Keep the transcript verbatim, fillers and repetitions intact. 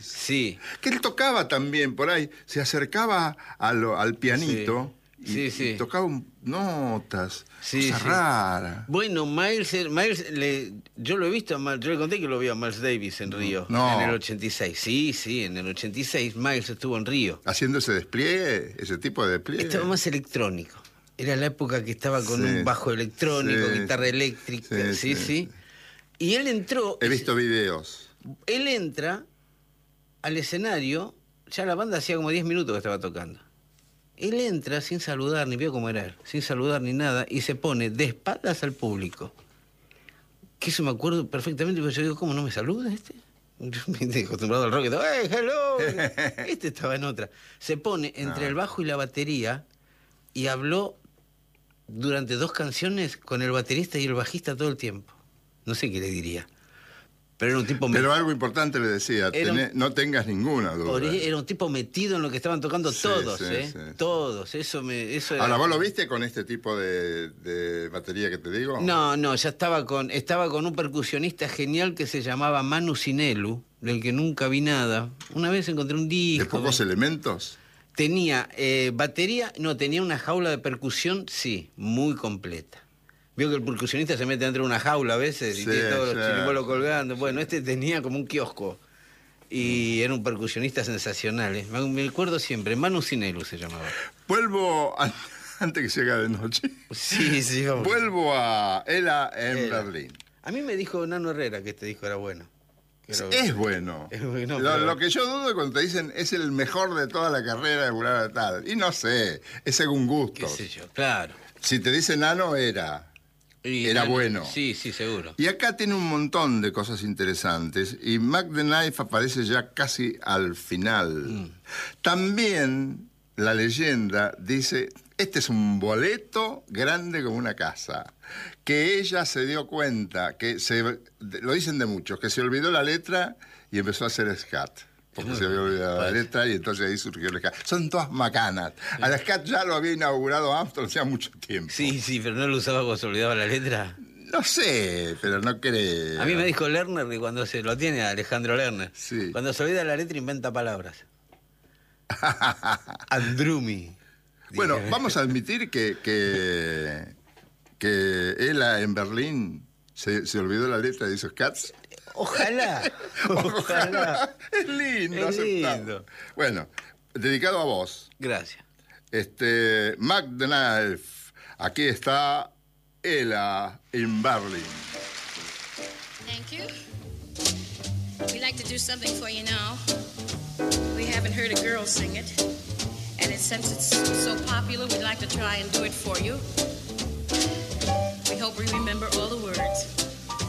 Sí. Que él tocaba también por ahí, se acercaba a lo- al pianito Sí. y, Sí, sí. y tocaba un- notas, Sí, cosas sí. raras. Bueno, Miles, Miles le, yo lo he visto, a Miles- yo le conté que lo vi a Miles Davis en Río, No. en el ochenta y seis. Sí, sí, en el ochenta y seis Miles estuvo en Río. Haciendo ese despliegue, ese tipo de despliegue. Estaba más electrónico. Era la época que estaba con Sí, un bajo electrónico, sí, guitarra sí. eléctrica, sí, Sí, sí. sí, Y él entró... He visto videos. Él entra al escenario, ya la banda hacía como diez minutos que estaba tocando. Él entra sin saludar, ni vio cómo era él, sin saludar ni nada, y se pone de espaldas al público. Que eso me acuerdo perfectamente, porque yo digo, ¿cómo no me saluda este? Yo me estoy acostumbrado al rock, y digo, ¡hey, hello! Este estaba en otra. Se pone entre Ah. el bajo y la batería y habló durante dos canciones con el baterista y el bajista todo el tiempo. No sé qué le diría. Pero era un tipo... Pero met- algo importante le decía, Era un- tené- no tengas ninguna duda. Por- Era un tipo metido en lo que estaban tocando Sí, todos, sí, ¿eh? sí, sí. Todos. Eso me... Eso era- Ahora, ¿vos lo viste con este tipo de, de batería que te digo? No, no, ya estaba con, estaba con un percusionista genial que se llamaba Manu Sinelu, del que nunca vi nada. Una vez encontré un ¿De disco. pocos elementos? Tenía eh, batería, no, tenía una jaula de percusión, sí, muy completa. Vio que el percusionista se mete dentro de una jaula a veces y Sí, tiene todos sí, los chiribolos sí, colgando. Bueno, este tenía como un kiosco. Y era un percusionista sensacional. ¿eh? Me, me acuerdo siempre, Manu Sinelu se llamaba. Vuelvo, a- antes que se haga de noche, Sí, sí, vamos. vuelvo a Ela en Ela. Berlín. A mí me dijo Nano Herrera que este disco era bueno. Que era- Es bueno. Es bueno, lo, pero- lo que yo dudo es cuando te dicen es el mejor de toda la carrera de Fulano de Tal. Y no sé, es según qué gustos. sé yo, claro. Si te dice Nano, era. Y Era Nano- bueno. Sí, sí, seguro. Y acá tiene un montón de cosas interesantes. Y Mac the Knife aparece ya casi al final. Mm. También la leyenda dice, este es un boleto grande como una casa. Que ella se dio cuenta, que se, lo dicen de muchos, que se olvidó la letra y empezó a hacer scat. Porque Muy se había bien, olvidado la parece. letra y entonces ahí surgió el scat. Son todas macanas. Al scat ya lo había inaugurado Armstrong hacía mucho tiempo. Sí, sí, pero no lo usaba cuando se olvidaba la letra. No sé, pero no creo. A mí me dijo Lerner que cuando se lo tiene Alejandro Lerner, Sí. cuando se olvida la letra inventa palabras. Andrumi. Bueno, Dije. vamos a admitir que, que, que Ela en Berlín se, se olvidó la letra de esos cats. Ojalá. Ojalá. Es lindo, Es aceptado. lindo. Bueno, dedicado a vos. Gracias. Este, Mac the Knife. Aquí está Ela en Berlín. Thank you. We'd like to do something for you now. We haven't heard a girl sing it. And it, since it's so popular, we'd like to try and do it for you. We hope we remember all the words.